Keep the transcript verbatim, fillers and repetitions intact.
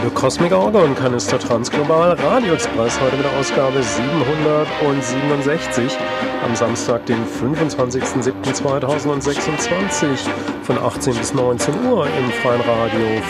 Radio Cosmic Orgon, Kanister Transglobal, Radio Express, heute mit der Ausgabe siebenhundertsiebenundsechzig am Samstag, den fünfundzwanzigsten siebten zweitausendsechsundzwanzig von achtzehn bis neunzehn Uhr im freien Radio